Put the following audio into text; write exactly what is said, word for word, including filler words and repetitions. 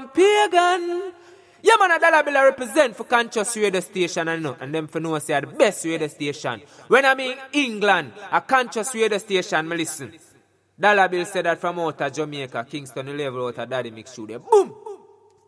pagan. Yeah, man, a dollar bill I represent for conscious radio station and know, and them for know say the best radio station. When I mean England, a conscious radio station, me listen. Dollar bill said that from out of Jamaica, Kingston, the level out of Daddy Mix Studio. Boom!